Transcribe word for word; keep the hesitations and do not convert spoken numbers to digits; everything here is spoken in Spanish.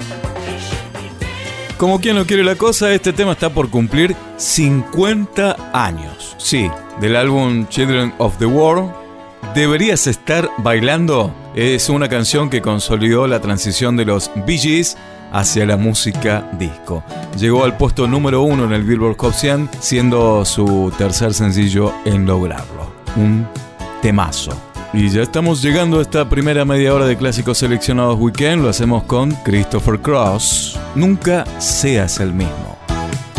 Como quien no quiere la cosa, este tema está por cumplir cincuenta años. Sí, del álbum Children of the World. Deberías estar bailando es una canción que consolidó la transición de los Bee Gees hacia la música disco. Llegó al puesto número uno en el Billboard Hot cien, siendo su tercer sencillo en lograrlo. Un temazo. Y ya estamos llegando a esta primera media hora de Clásicos Seleccionados Weekend. Lo hacemos con Christopher Cross. Nunca seas el mismo.